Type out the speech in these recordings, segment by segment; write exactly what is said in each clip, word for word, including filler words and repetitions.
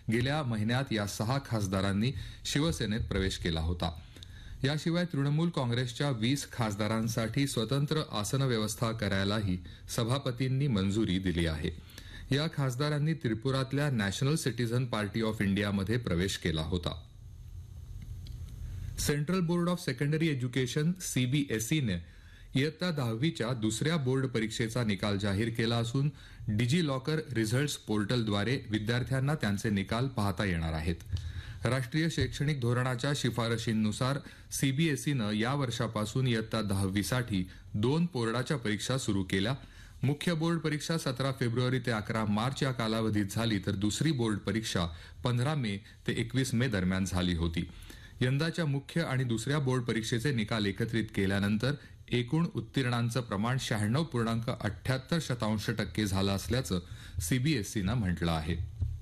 गेल्या महिन्यात या सहा खासदारांनी शिवसेनेत प्रवेश केला होता. याशिवाय तृणमूल काँग्रेसच्या वीस खासदारांसाठी स्वतंत्र आसन व्यवस्था करायलाही सभापतींनी मंजुरी दिली आहे. या खासदारांनी त्रिपुरातल्या नॅशनल सिटीझन पार्टी ऑफ इंडियामध्ये प्रवेश केला होता. Central board of secondary education सीबीएसईने इयत्ता दहावीच्या दुसऱ्या बोर्ड परीक्षेचा निकाल जाहीर केला असून डिजी लॉकर रिझल्ट्स पोर्टलद्वारे विद्यार्थ्यांना त्यांचे निकाल पाहता येणार आहेत. राष्ट्रीय शैक्षणिक धोरणाच्या शिफारशींनुसार सीबीएसईनं या वर्षापासून इयत्ता दहावीसाठी दोन बोर्डाच्या परीक्षा सुरू केल्या. मुख्य बोर्ड परीक्षा सतरा फेब्रुवारी ते अकरा मार्च या कालावधीत झाली, तर दुसरी बोर्ड परीक्षा पंधरा मे ते एकवीस मे दरम्यान झाली होती. यंदाच्या मुख्य आणि दुसऱ्या बोर्ड परीक्षेचे निकाल एकत्रित केल्यानंतर एकूण उत्तीर्णांचं प्रमाण शहाण्णव पूर्णांक अठ्ठ्याहत्तर शतांश टक्के झालं असल्याचं सीबीएसईनं म्हटलं आहे.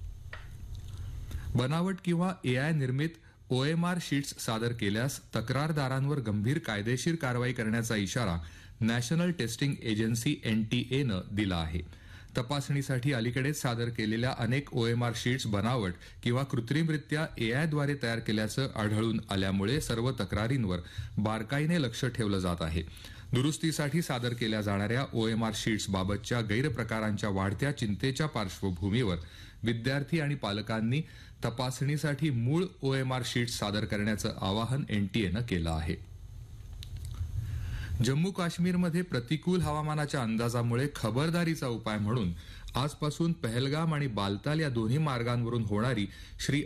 बनावट किंवा एआय निर्मित ओएमआर शीट्स सादर केल्यास तक्रारदारांवर गंभीर कायदेशीर कारवाई करण्याचा इशारा नॅशनल टेस्टिंग एजन्सी एनटीएनं दिला आहे. तपासणीसाठी अलीकडेच सादर केलेल्या अनेक ओएमआर शीट्स बनावट किंवा कृत्रिमरित्या एआयद्वारे तयार केल्याचं आढळून आल्यामुळे सर्व तक्रारींवर बारकाईने लक्ष ठेवलं जात आहे. दुरुस्तीसाठी सादर केल्या जाणाऱ्या ओएमआर शीट्सबाबतच्या गैरप्रकारांच्या वाढत्या चिंतेच्या पार्श्वभूमीवर विद्यार्थी आणि पालकांनी तपासणीसाठी मूळ ओएमआर शीट्स सादर करण्याचं आवाहन एनटीएनं केलं आहे. जम्मू काश्मीरमध्ये प्रतिकूल हवामानाच्या अंदाजामुळे खबरदारीचा उपाय म्हणून आजपासून पहलगाम आणि बालताल या दोन्ही मार्गांवरून होणारी श्री